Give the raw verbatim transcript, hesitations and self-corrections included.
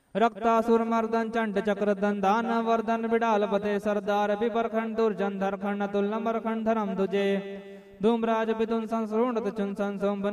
रक्तासुर मर्दन चंड चक्रदन दान वर्धन बिडाल पते सरदार विपरखंड दुर्जन धरखंड अतुल नमरखंड धर्म तुझे धूमराज विदुन संसरूण चुन संसोम